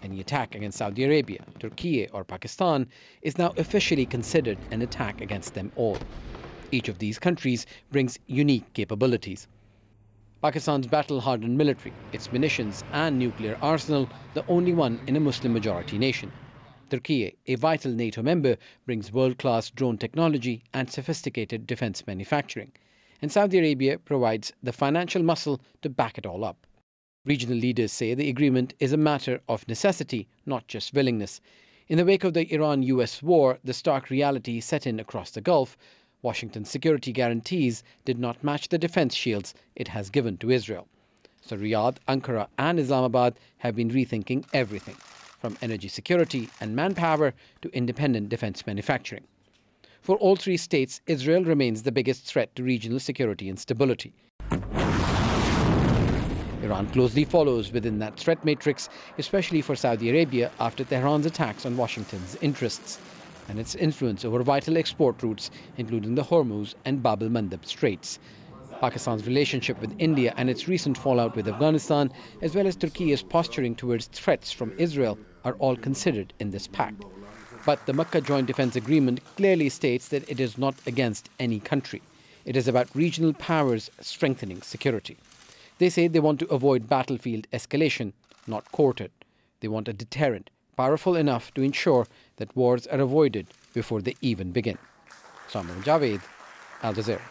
Any attack against Saudi Arabia, Turkey or Pakistan is now officially considered an attack against them all. Each of these countries brings unique capabilities. Pakistan's battle-hardened military, its munitions and nuclear arsenal, the only one in a Muslim-majority nation. Turkey, a vital NATO member, brings world-class drone technology and sophisticated defence manufacturing. And Saudi Arabia provides the financial muscle to back it all up. Regional leaders say the agreement is a matter of necessity, not just willingness. In the wake of the Iran-US war, the stark reality set in across the Gulf. Washington's security guarantees did not match the defence shields it has given to Israel. So Riyadh, Ankara and Islamabad have been rethinking everything, from energy security and manpower to independent defence manufacturing. For all three states, Israel remains the biggest threat to regional security and stability. Iran closely follows within that threat matrix, especially for Saudi Arabia after Tehran's attacks on Washington's interests and its influence over vital export routes, including the Hormuz and Bab el-Mandeb Straits. Pakistan's relationship with India and its recent fallout with Afghanistan, as well as Turkey's posturing towards threats from Israel, are all considered in this pact. But the Makkah Joint Defence Agreement clearly states that it is not against any country. It is about regional powers strengthening security. They say they want to avoid battlefield escalation, not court it. They want a deterrent, powerful enough to ensure that wars are avoided before they even begin. Samir Javed, Al Jazeera.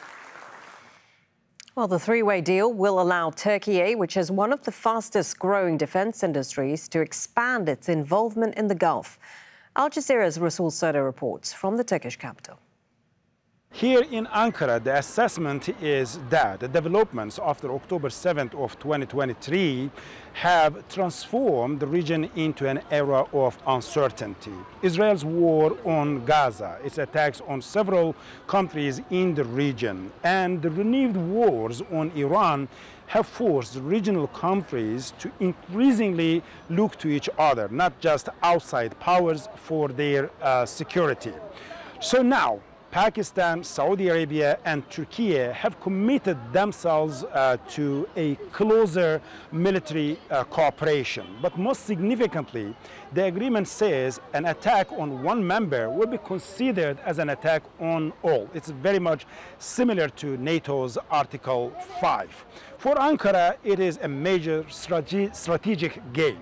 Well, the three-way deal will allow Turkey, which has one of the fastest growing defence industries, to expand its involvement in the Gulf. Al Jazeera's Rasul Soda reports from the Turkish capital. Here in Ankara, the assessment is that the developments after October 7th of 2023 have transformed the region into an era of uncertainty. Israel's war on Gaza, its attacks on several countries in the region, and the renewed wars on Iran have forced regional countries to increasingly look to each other, not just outside powers, for their security. So now, Pakistan, Saudi Arabia and Turkey have committed themselves to a closer military cooperation. But most significantly, the agreement says an attack on one member will be considered as an attack on all. It's very much similar to NATO's Article 5. For Ankara, it is a major strategic gain.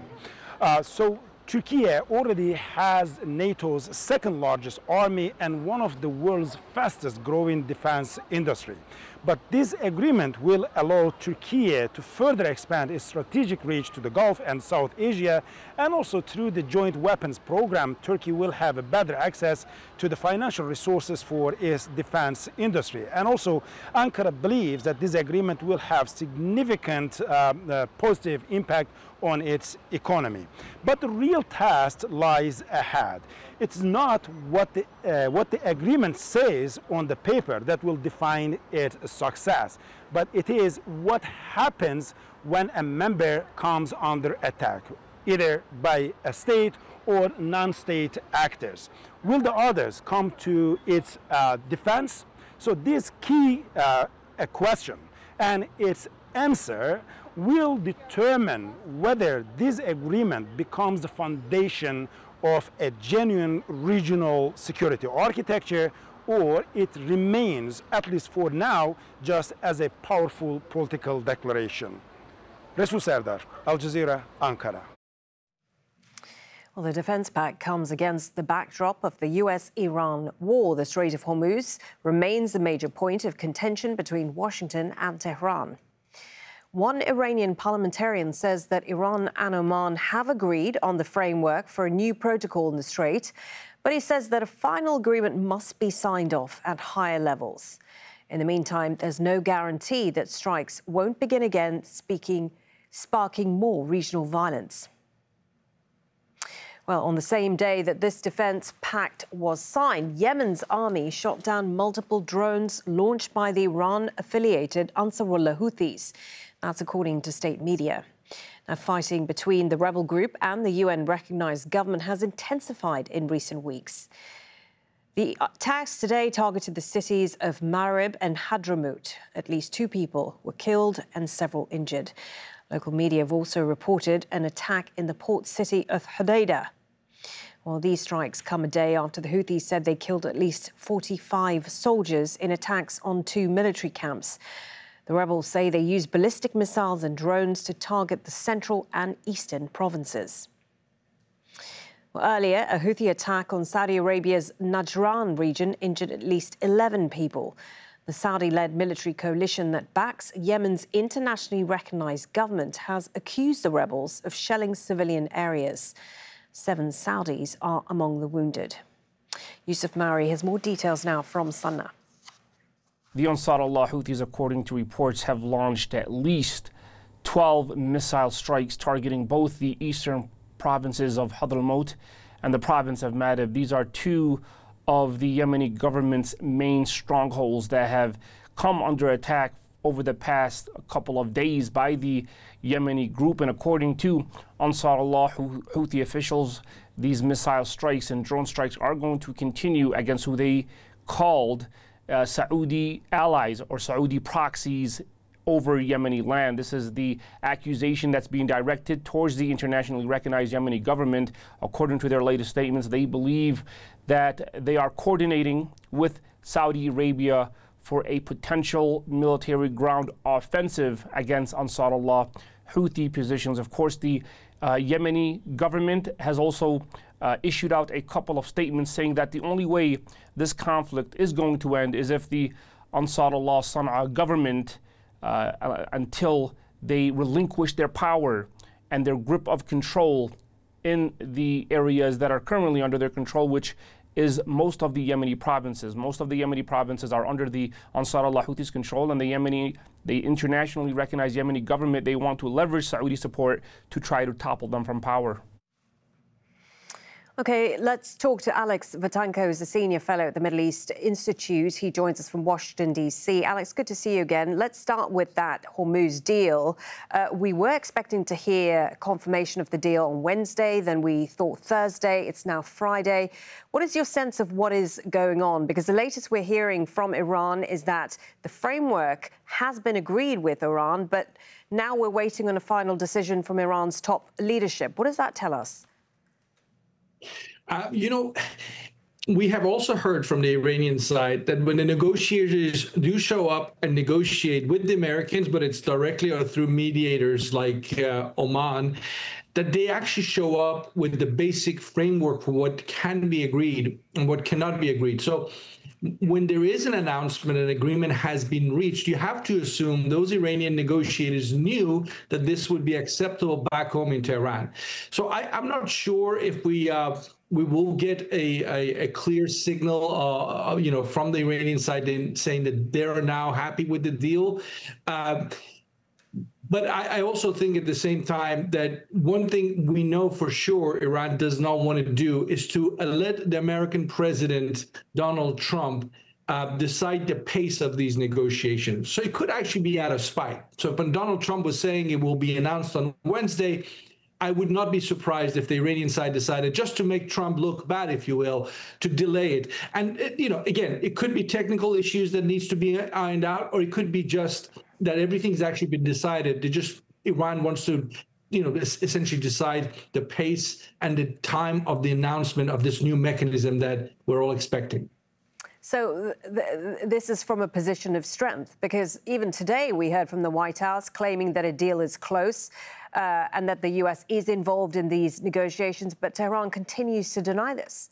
Turkey already has NATO's second largest army and one of the world's fastest growing defense industry. But this agreement will allow Turkey to further expand its strategic reach to the Gulf and South Asia, and also through the joint weapons program, Turkey will have a better access to the financial resources for its defense industry. And also, Ankara believes that this agreement will have significant positive impact on its economy. But the real task lies ahead. It's not what the agreement says on the paper that will define its success, but it is what happens when a member comes under attack, either by a state or non-state actors. Will the others come to its defense? So this key question and its answer will determine whether this agreement becomes the foundation of a genuine regional security architecture, or it remains, at least for now, just as a powerful political declaration. Resul Serdar, Al Jazeera, Ankara. Well, the defence pact comes against the backdrop of the US-Iran war. The Strait of Hormuz remains a major point of contention between Washington and Tehran. One Iranian parliamentarian says that Iran and Oman have agreed on the framework for a new protocol in the Strait, but he says that a final agreement must be signed off at higher levels. In the meantime, there's no guarantee that strikes won't begin again, sparking more regional violence. Well, on the same day that this defence pact was signed, Yemen's army shot down multiple drones launched by the Iran-affiliated Ansarullah Houthis. That's according to state media. Now, fighting between the rebel group and the UN-recognised government has intensified in recent weeks. The attacks today targeted the cities of Marib and Hadramaut. At least 2 people were killed and several injured. Local media have also reported an attack in the port city of Hodeidah. Well, these strikes come a day after the Houthis said they killed at least 45 soldiers in attacks on 2 military camps. The rebels say they used ballistic missiles and drones to target the central and eastern provinces. Well, earlier, a Houthi attack on Saudi Arabia's Najran region injured at least 11 people. The Saudi-led military coalition that backs Yemen's internationally recognized government has accused the rebels of shelling civilian areas. 7 Saudis are among the wounded. Yusuf Mauri has more details now from Sana'a. The Ansar Allah Houthis, according to reports, have launched at least 12 missile strikes targeting both the eastern provinces of Hadramaut and the province of Ma'rib. These are 2 of the Yemeni government's main strongholds that have come under attack over the past couple of days by the Yemeni group. And according to Ansar Allah Houthi officials, these missile strikes and drone strikes are going to continue against who they called Saudi allies or Saudi proxies over Yemeni land. This is the accusation that's being directed towards the internationally recognized Yemeni government. According to their latest statements, they believe that they are coordinating with Saudi Arabia for a potential military ground offensive against Ansar Allah Houthi positions. Of course, the Yemeni government has also issued out a couple of statements saying that the only way this conflict is going to end is if the Ansar Allah Sana'a government, until they relinquish their power and their grip of control in the areas that are currently under their control, which is most of the Yemeni provinces. Most of the Yemeni provinces are under the Ansar Allah Houthis' control, and the internationally recognized Yemeni government, they want to leverage Saudi support to try to topple them from power. OK, let's talk to Alex Vatanko, who's a senior fellow at the Middle East Institute. He joins us from Washington, D.C. Alex, good to see you again. Let's start with that Hormuz deal. We were expecting to hear confirmation of the deal on Wednesday, then we thought Thursday. It's now Friday. What is your sense of what is going on? Because the latest we're hearing from Iran is that the framework has been agreed with Iran, but now we're waiting on a final decision from Iran's top leadership. What does that tell us? We have also heard from the Iranian side that when the negotiators do show up and negotiate with the Americans, but it's directly or through mediators like Oman, that they actually show up with the basic framework for what can be agreed and what cannot be agreed. So when there is an announcement, an agreement has been reached, you have to assume those Iranian negotiators knew that this would be acceptable back home in Tehran. So I'm not sure if we will get a clear signal, from the Iranian side saying that they're now happy with the deal. But I also think at the same time that one thing we know for sure Iran does not want to do is to let the American president, Donald Trump, decide the pace of these negotiations. So it could actually be out of spite. So when Donald Trump was saying it will be announced on Wednesday, I would not be surprised if the Iranian side decided, just to make Trump look bad, if you will, to delay it. And, again, it could be technical issues that needs to be ironed out, or it could be just that everything's actually been decided. Iran wants to, essentially decide the pace and the time of the announcement of this new mechanism that we're all expecting. So this is from a position of strength, because even today we heard from the White House claiming that a deal is close and that the U.S. is involved in these negotiations, but Tehran continues to deny this.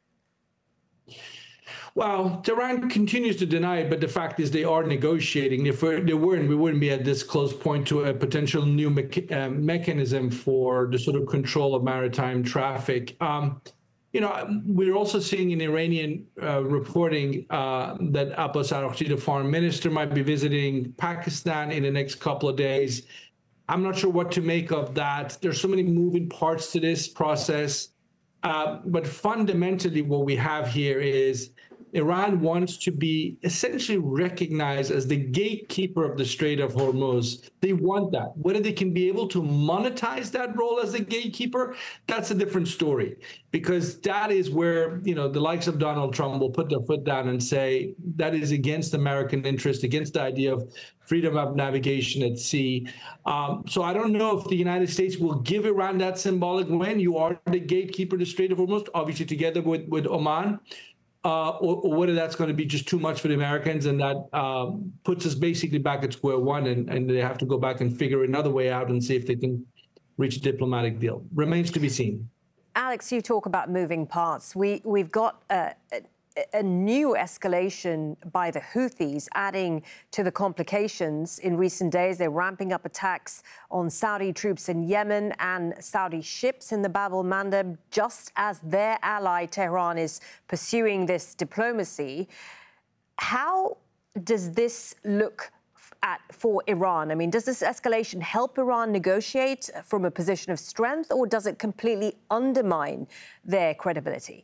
Well, Tehran continues to deny it, but the fact is they are negotiating. If they weren't, we wouldn't be at this close point to a potential new mechanism for the sort of control of maritime traffic. We're also seeing in Iranian reporting that Abbas Araghchi, the foreign minister, might be visiting Pakistan in the next couple of days. I'm not sure what to make of that. There's so many moving parts to this process. But fundamentally, what we have here is Iran wants to be essentially recognized as the gatekeeper of the Strait of Hormuz. They want that. Whether they can be able to monetize that role as a gatekeeper, that's a different story, because that is where, you know, the likes of Donald Trump will put their foot down and say that is against American interest, against the idea of freedom of navigation at sea. So I don't know if the United States will give Iran that symbolic win. You are the gatekeeper of the Strait of Hormuz, obviously together with Oman. Or whether that's going to be just too much for the Americans, and that puts us basically back at square one, and they have to go back and figure another way out and see if they can reach a diplomatic deal. Remains to be seen. Alex, you talk about moving parts. We've got a new escalation by the Houthis, adding to the complications in recent days. They're ramping up attacks on Saudi troops in Yemen and Saudi ships in the Bab el-Mandeb, just as their ally Tehran is pursuing this diplomacy. How does this look for Iran? I mean, does this escalation help Iran negotiate from a position of strength, or does it completely undermine their credibility?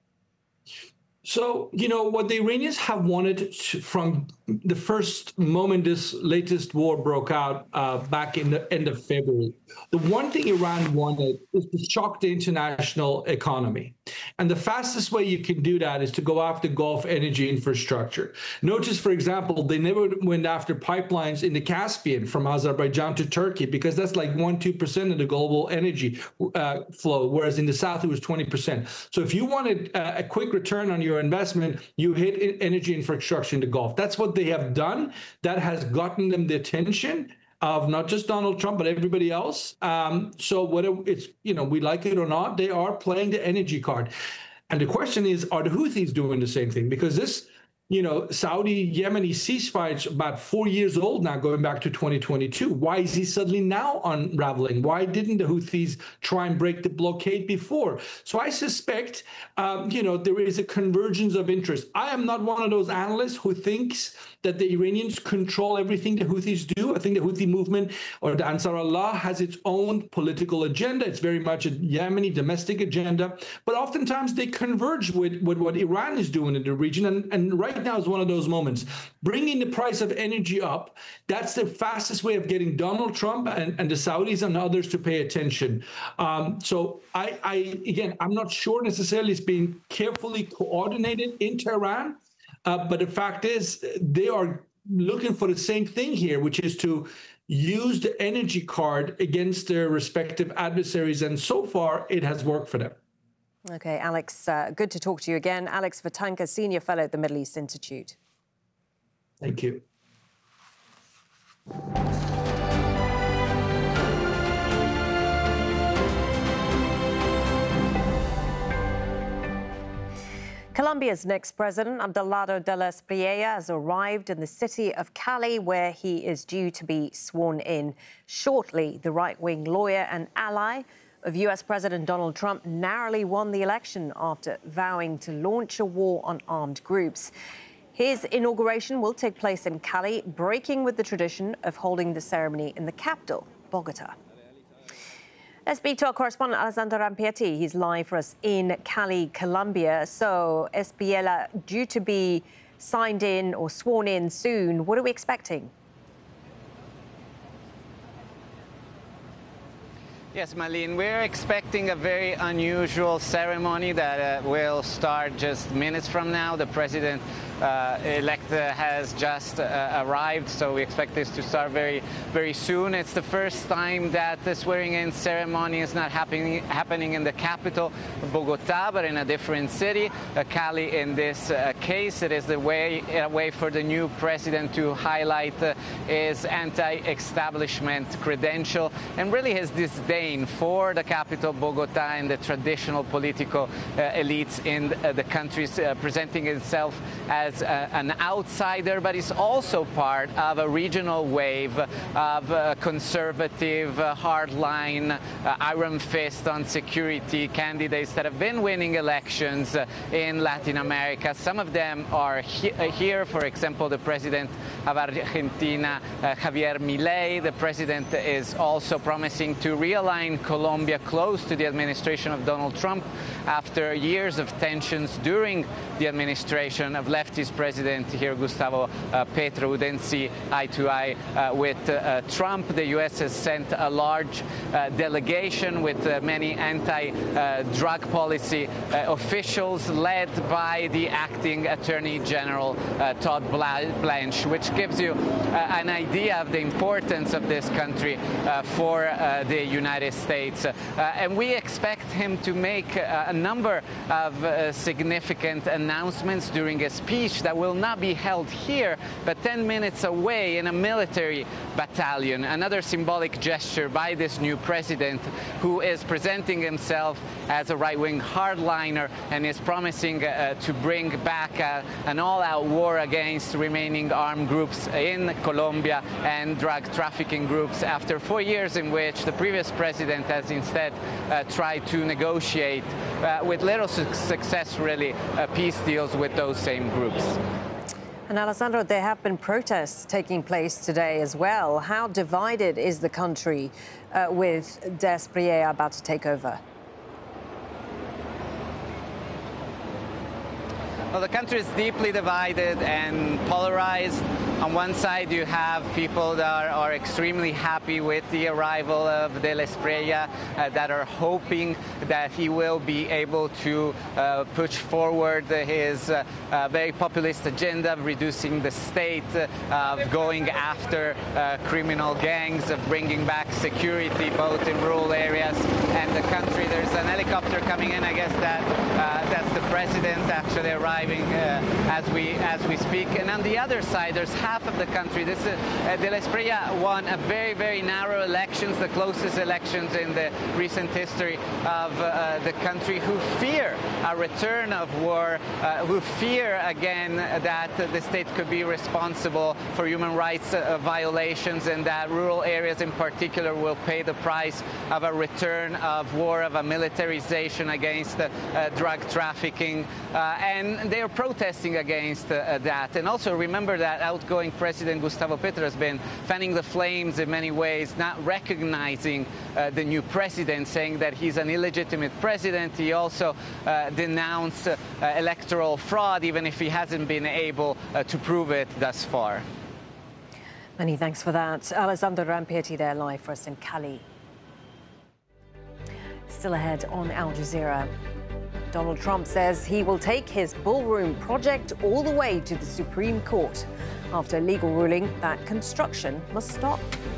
So, you know, what the Iranians have wanted from the first moment this latest war broke out back in the end of February, the one thing Iran wanted is to shock the international economy. And the fastest way you can do that is to go after Gulf energy infrastructure. Notice, for example, they never went after pipelines in the Caspian from Azerbaijan to Turkey, because that's like 1-2% of the global energy flow, whereas in the south it was 20%. So if you wanted a quick return on your investment, you hit energy infrastructure in the Gulf. That's what they have done. That has gotten them the attention of not just Donald Trump, but everybody else. So whether it's, you know, we like it or not, they are playing the energy card. And the question is, are the Houthis doing the same thing? Because this, you know, Saudi-Yemeni ceasefire is about 4 years old now, going back to 2022. Why is he suddenly now unraveling? Why didn't the Houthis try and break the blockade before? So I suspect, you know, there is a convergence of interest. I am not one of those analysts who thinks that the Iranians control everything the Houthis do. I think the Houthi movement, or the Ansar Allah, has its own political agenda. It's very much a Yemeni domestic agenda. But oftentimes they converge with what Iran is doing in the region. And right now is one of those moments. Bringing the price of energy up, that's the fastest way of getting Donald Trump and the Saudis and others to pay attention. So again, I'm not sure necessarily it's being carefully coordinated in Tehran. But the fact is, they are looking for the same thing here, which is to use the energy card against their respective adversaries. And so far, it has worked for them. OK, Alex, good to talk to you again. Alex Vatanka, Senior Fellow at the Middle East Institute. Thank you. Colombia's next president, Abelardo del Espriella, has arrived in the city of Cali, where he is due to be sworn in shortly. The right-wing lawyer and ally of U.S. President Donald Trump narrowly won the election after vowing to launch a war on armed groups. His inauguration will take place in Cali, breaking with the tradition of holding the ceremony in the capital, Bogota. Let's speak to our correspondent, Alessandro Rampietti. He's live for us in Cali, Colombia. So, Espriella due to be signed in or sworn in soon. What are we expecting? Yes, Malin, we're expecting a very unusual ceremony that will start just minutes from now. The president-elect has just arrived, so we expect this to start very, very soon. It's the first time that the swearing-in ceremony is not happening in the capital, Bogota, but in a different city, Cali in this case. It is a way for the new president to highlight his anti-establishment credential and really his disdain for the capital, Bogota, and the traditional political elites in the country, presenting itself as as an outsider, but is also part of a regional wave of conservative, hardline, iron fist on security candidates that have been winning elections in Latin America. Some of them are here, for example, the president of Argentina, Javier Milei. The president is also promising to realign Colombia close to the administration of Donald Trump after years of tensions during the administration of leftist president here, Gustavo Petro, who didn't see eye to eye with Trump. The U.S. has sent a large delegation with many anti-drug policy officials led by the acting Attorney General Todd Blanche, which gives you an idea of the importance of this country for the United States. And we expect him to make a number of significant announcements during a speech that will not be held here, but 10 minutes away in a military battalion. Another symbolic gesture by this new president, who is presenting himself as a right-wing hardliner and is promising to bring back an all-out war against remaining armed groups in Colombia and drug trafficking groups after 4 years in which the previous president has instead tried to negotiate with little success, really, peace deals with those same groups. And Alessandro, there have been protests taking place today as well. How divided is the country with Des Espriella about to take over? Well, the country is deeply divided and polarized. On one side, you have people that are extremely happy with the arrival of Des Espriella, that are hoping that he will be able to push forward his very populist agenda of reducing the state, of going after criminal gangs, of bringing back security both in rural areas and the country. There's an helicopter coming in. I guess that's the president actually arriving as we speak. And on the other side, there's half of the country. This Des Espriella won a very, very narrow elections, the closest elections in the recent history of the country, who fear a return of war, who fear again that the state could be responsible for human rights violations, and that rural areas in particular will pay the price of a return of war, of a militarization against drug trafficking, and they are protesting against that. And also remember that outgoing President Gustavo Petro has been fanning the flames in many ways, not recognizing the new president, saying that he's an illegitimate president. He also denounced electoral fraud, even if he hasn't been able to prove it thus far. Many thanks for that. Alessandro Rampietti there live for us in Cali. Still ahead on Al Jazeera. Donald Trump says he will take his Bullroom project all the way to the Supreme Court after a legal ruling that construction must stop.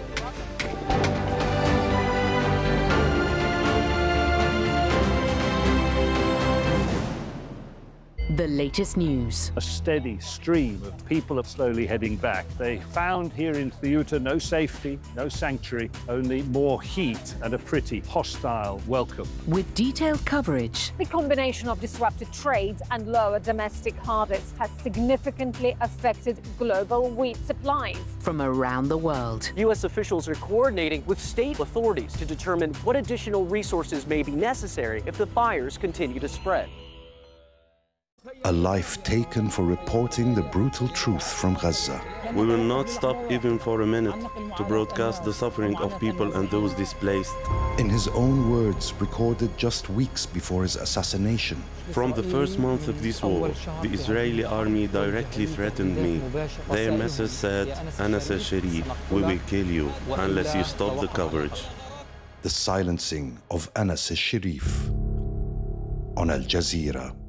The latest news. A steady stream of people are slowly heading back. They found here in Ceuta no safety, no sanctuary, only more heat and a pretty hostile welcome. With detailed coverage. The combination of disrupted trade and lower domestic harvest has significantly affected global wheat supplies. From around the world. U.S. officials are coordinating with state authorities to determine what additional resources may be necessary if the fires continue to spread. A life taken for reporting the brutal truth from Gaza. We will not stop even for a minute to broadcast the suffering of people and those displaced. In his own words, recorded just weeks before his assassination. From the first month of this war, the Israeli army directly threatened me. Their message said, Anas al-Sharif, we will kill you unless you stop the coverage. The silencing of Anas al-Sharif on Al Jazeera.